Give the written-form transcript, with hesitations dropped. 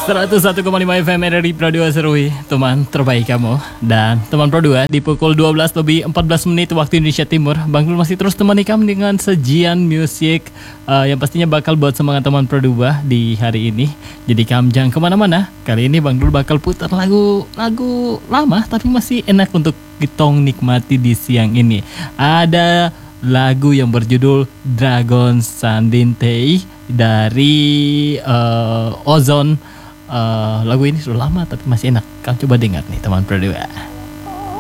101,5 FM RRI Pro 2 Serui, teman terbaik kamu. Dan teman Pro 2 di pukul 12 lebih 14 menit waktu Indonesia Timur, Bang Dul masih terus temani kamu dengan sajian musik yang pastinya bakal buat semangat teman Pro 2 di hari ini. Jadi kamu jangan kemana-mana. Kali ini Bang Dul bakal putar lagu lama tapi masih enak untuk kitong nikmati di siang ini. Ada lagu yang berjudul Dragon Sandintei dari Ozone. Lagu ini sudah lama tapi masih enak. Kamu coba dengar nih teman berdua.